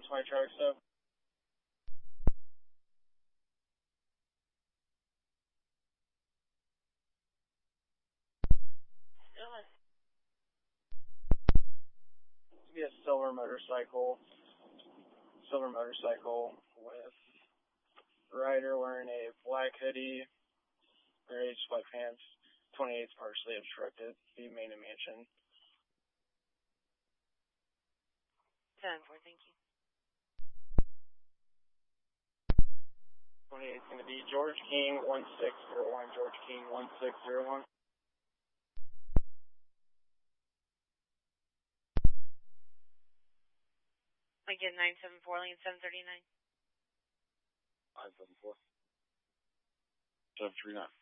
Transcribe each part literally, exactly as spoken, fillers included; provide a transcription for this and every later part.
one twenty truck, so. It's be a silver motorcycle. Silver motorcycle with rider wearing a black hoodie, gray sweatpants, twenty-eight's partially obstructed, be main and mansion. ten four, thank you. twenty-eight's going to be George King one six zero one, George King one six zero one. Again, nine seven four, lane seven thirty-nine. nine seven four. seven three nine.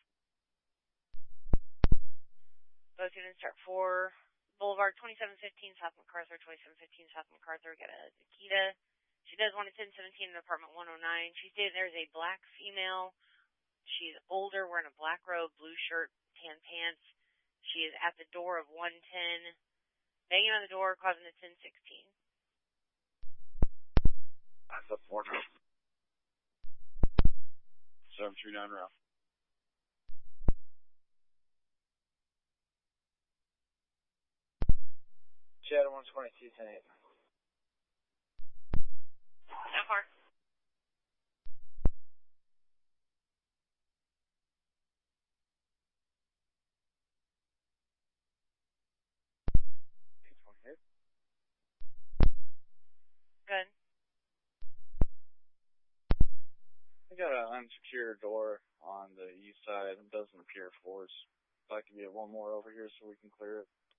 Both units start four Boulevard, twenty-seven fifteen South MacArthur, twenty-seven fifteen South MacArthur. Got a Nikita. She does want a ten seventeen in apartment one oh nine. She stated there's a black female. She's older, wearing a black robe, blue shirt, tan pants. She is at the door of one ten, banging on the door, causing a ten sixteen. That's a four. seven three nine Ralph. Shadow one twenty-two, ten eight. That far. eight twenty-eight. Good. We got an unsecured door on the east side. It doesn't appear force. I'd like to get one more over here so we can clear it.